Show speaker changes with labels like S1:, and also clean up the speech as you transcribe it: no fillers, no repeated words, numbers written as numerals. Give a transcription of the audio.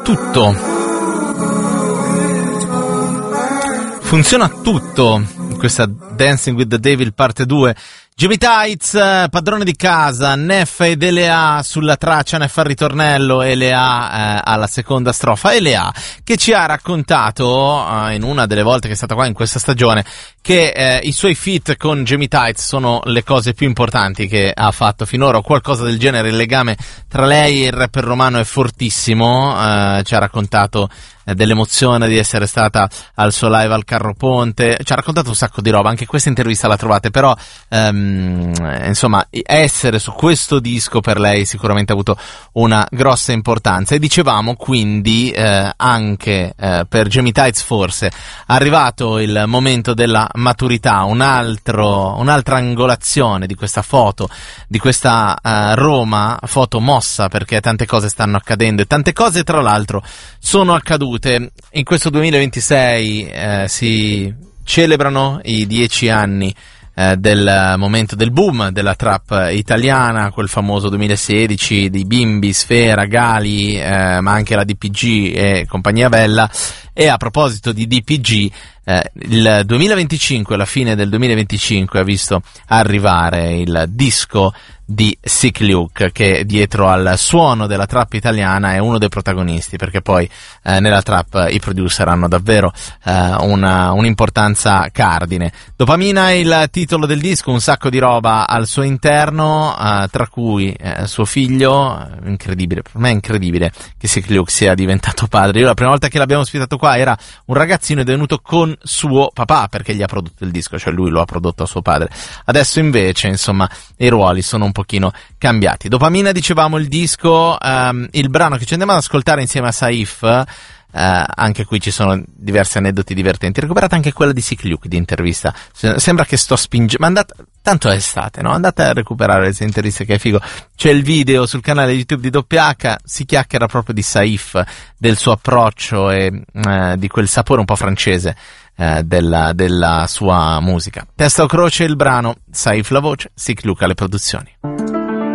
S1: tutto. Funziona tutto in questa Dancing with the Devil parte 2. Jimmy Tights, padrone di casa, Neff ed Elea sulla traccia, Neff al ritornello, Elea alla seconda strofa. Elea che ci ha raccontato in una delle volte che è stata qua in questa stagione che i suoi feat con Jimmy Tights sono le cose più importanti che ha fatto finora, o qualcosa del genere. Il legame tra lei e il rapper romano è fortissimo. Ci ha raccontato dell'emozione di essere stata al suo live al Carro Ponte, ci ha raccontato un sacco di roba, anche questa intervista la trovate, però insomma essere su questo disco per lei sicuramente ha avuto una grossa importanza. E dicevamo quindi anche per Jimmy Tights forse è arrivato il momento della maturità, un'altra angolazione di questa foto, di questa Roma, foto mossa perché tante cose stanno accadendo e tante cose tra l'altro sono accadute. In questo 2026 si celebrano i 10 anni del momento del boom della trap italiana, quel famoso 2016 di Bimbi, Sfera, Gali, ma anche la DPG e compagnia bella. E a proposito di DPG, il 2025, la fine del 2025 ha visto arrivare il disco di Sick Luke, che dietro al suono della trap italiana è uno dei protagonisti, perché poi nella trap i producer hanno davvero un'importanza cardine. Dopamina è il titolo del disco, un sacco di roba al suo interno, tra cui suo figlio. Incredibile, per me è incredibile che Sick Luke sia diventato padre. Io la prima volta che l'abbiamo ospitato qua era un ragazzino ed è venuto con suo papà perché gli ha prodotto il disco, cioè lui lo ha prodotto a suo padre. Adesso invece insomma i ruoli sono un pochino cambiati. Dopamina, dicevamo, il disco, il brano che ci andiamo ad ascoltare insieme a Saif. Anche qui ci sono diversi aneddoti divertenti. Recuperate anche quella di Sick Luke di intervista. Sembra che sto spingendo, ma tanto è estate, no? Andate a recuperare le interviste, che è figo. C'è il video sul canale YouTube di WH, si chiacchiera proprio di Saif, del suo approccio e di quel sapore un po' francese della sua musica. Testa o croce il brano, Saif la voce, Sick Luke alle produzioni.